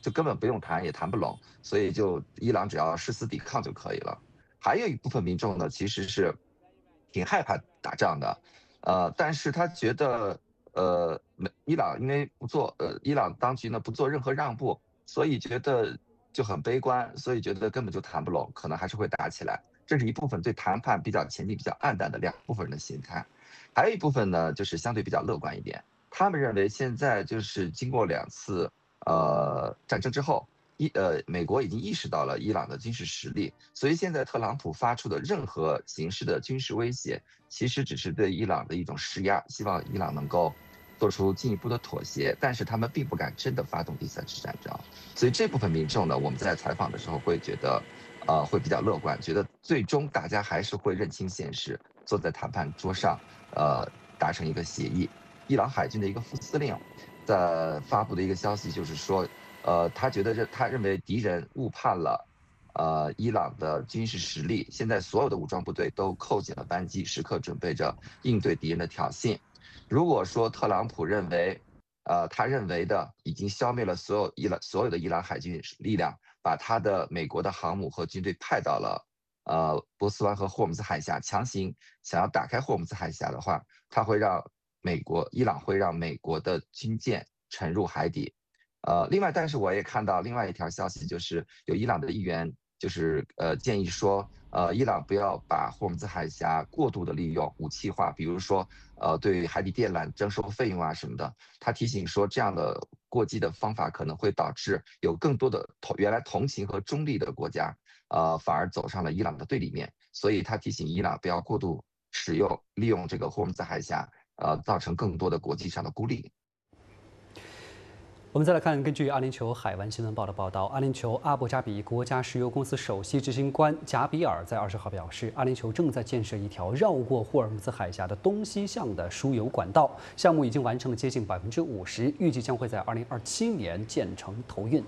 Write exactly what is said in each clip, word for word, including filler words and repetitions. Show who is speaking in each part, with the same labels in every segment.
Speaker 1: 就根本不用谈，也谈不拢，所以就伊朗只要誓死抵抗就可以了。还有一部分民众呢，其实是挺害怕打仗的，呃，但是他觉得，呃，美伊朗因为不做，呃，伊朗当局呢不做任何让步，所以觉得就很悲观，所以觉得根本就谈不拢，可能还是会打起来。这是一部分对谈判比较前景比较暗淡的两部分人的心态，还有一部分呢，就是相对比较乐观一点，他们认为现在就是经过两次呃战争之后，伊呃美国已经意识到了伊朗的军事实力，所以现在特朗普发出的任何形式的军事威胁，其实只是对伊朗的一种施压，希望伊朗能够做出进一步的妥协，但是他们并不敢真的发动第三次战争。所以这部分民众呢，我们在采访的时候会觉得，呃，会比较乐观，觉得最终大家还是会认清现实，坐在谈判桌上，呃，达成一个协议。伊朗海军的一个副司令在发布的一个消息就是说，呃，他觉得这他认为敌人误判了，呃，伊朗的军事实力，现在所有的武装部队都扣紧了扳机，时刻准备着应对敌人的挑衅。如果说特朗普认为，呃，他认为的已经消灭了所有伊朗所有的伊朗海军力量，把他的美国的航母和军队派到了呃波斯湾和霍姆兹海峡，强行想要打开霍姆兹海峡的话，他会让美国伊朗会让美国的军舰沉入海底。呃，另外，但是我也看到另外一条消息，就是有伊朗的议员就是呃建议说，呃，伊朗不要把霍姆兹海峡过度的利用武器化，比如说呃对海底电缆征收费用啊什么的。他提醒说，这样的过激的方法可能会导致有更多的同原来同情和中立的国家，呃，反而走上了伊朗的对立面。所以他提醒伊朗不要过度使用利用这个霍姆兹海峡，呃，造成更多的国际上的孤立。
Speaker 2: 我们再来看，根据阿联酋海湾新闻报的报道，阿联酋阿布扎比国家石油公司首席执行官贾比尔在二十号表示，阿联酋正在建设一条绕过霍尔木兹海峡的东西向的输油管道，项目已经完成了接近百分之五十，预计将会在二零二七年建成投运。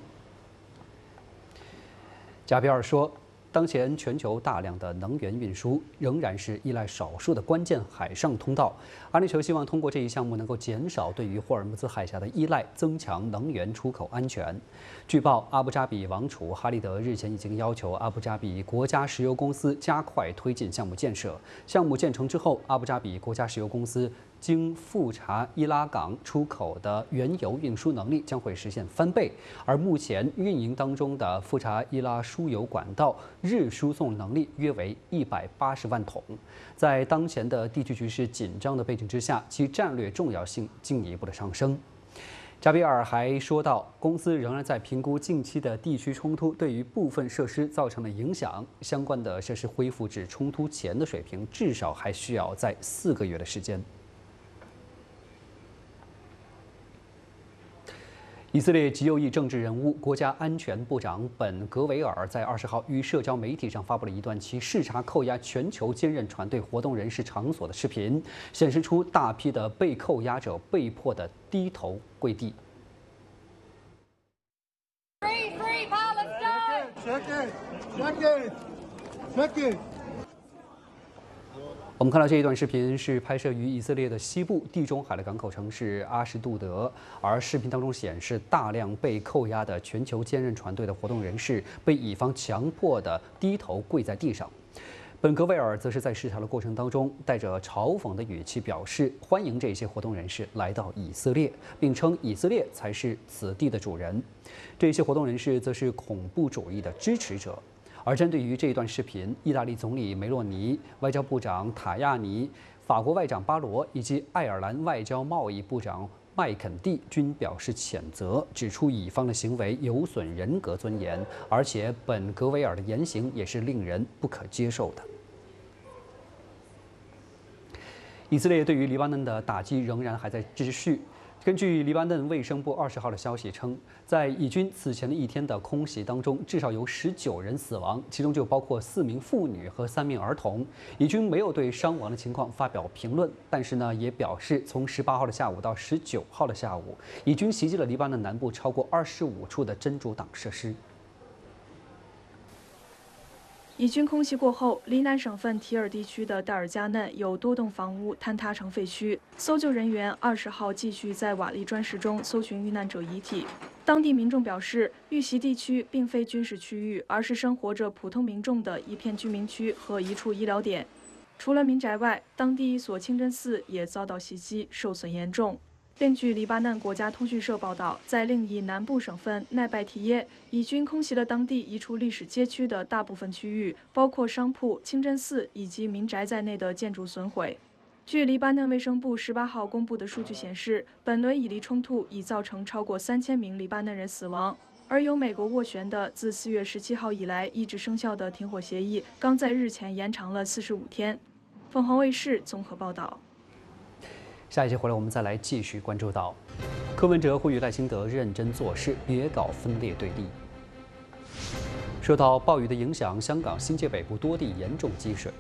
Speaker 2: 贾比尔说，当前全球大量的能源运输仍然是依赖少数的关键海上通道。阿联酋希望通过这一项目能够减少对于霍尔木兹海峡的依赖，增强能源出口安全。据报，阿布扎比王储哈利德日前已经要求阿布扎比国家石油公司加快推进项目建设。项目建成之后，阿布扎比国家石油公司经富查伊拉港出口的原油运输能力将会实现翻倍，而目前运营当中的富查伊拉输油管道日输送能力约为一百八十万桶。在当前的地区局势紧张的背景之下，其战略重要性进一步的上升。扎比尔还说到，公司仍然在评估近期的地区冲突对于部分设施造成的影响，相关的设施恢复至冲突前的水平，至少还需要在四个月的时间。以色列极右翼政治人物、国家安全部长本·格维尔在二十号于社交媒体上发布了一段其视察扣押全球坚韧船队活动人士场所的视频，显示出大批的被扣押者被迫的低头跪地。
Speaker 3: Free, free Palestine!
Speaker 4: Check it, check it, check it.
Speaker 2: 我们看到这一段视频是拍摄于以色列的西部地中海的港口城市阿什杜德，而视频当中显示大量被扣押的全球坚韧船队的活动人士被乙方强迫的低头跪在地上。本格维尔则是在视察的过程当中，带着嘲讽的语气表示欢迎这些活动人士来到以色列，并称以色列才是此地的主人。这些活动人士则是恐怖主义的支持者。而针对于这一段视频，意大利总理梅洛尼、外交部长塔亚尼、法国外长巴罗以及爱尔兰外交贸易部长麦肯蒂均表示谴责，指出乙方的行为有损人格尊严，而且本格维尔的言行也是令人不可接受的。以色列对于黎巴嫩的打击仍然还在继续。根据黎巴嫩卫生部二十号的消息称，在以军此前的一天的空袭当中，至少有十九人死亡，其中就包括四名妇女和三名儿童。以军没有对伤亡的情况发表评论，但是呢，也表示从十八号的下午到十九号的下午，以军袭击了黎巴嫩南部超过二十五处的真主党设施。
Speaker 5: 以军空袭过后，黎南省份提尔地区的代尔加嫩有多栋房屋坍塌成废墟。搜救人员二十号继续在瓦砾砖石中搜寻遇难者遗体。当地民众表示，遇袭地区并非军事区域，而是生活着普通民众的一片居民区和一处医疗点。除了民宅外，当地一所清真寺也遭到袭击，受损严重。 另据黎巴嫩国家通讯社报道，在另一南部省份奈拜提耶，以军空袭了当地一处历史街区的大部分区域，包括商铺、清真寺以及民宅在内的建筑损毁。据黎巴嫩卫生部十八号公布的数据显示，本轮以黎冲突已造成超过三千名黎巴嫩人死亡，而由美国斡旋的自四月十七号以来一直生效的停火协议，刚在日前延长了四十五天。凤凰卫视综合报道。
Speaker 2: 下一节回来，我们再来继续关注到，柯文哲呼吁赖清德认真做事，别搞分裂对立。受到暴雨的影响，香港新界北部多地严重积水。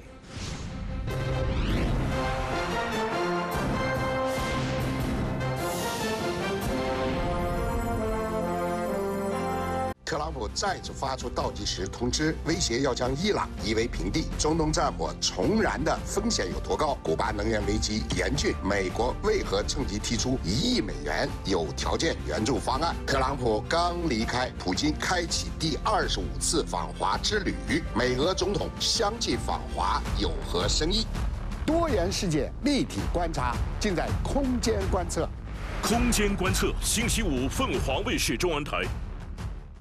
Speaker 6: 特朗普再次发出倒计时通知，威胁要将伊朗夷为平地。中东战火重燃的风险有多高？古巴能源危机严峻，美国为何趁机提出一亿美元有条件援助方案？特朗普刚离开，普京开启第二十五次访华之旅，美俄总统相继访华有何深意？多元世界立体观察，尽在空间观测。
Speaker 7: 空间观测，星期五凤凰卫视中文台。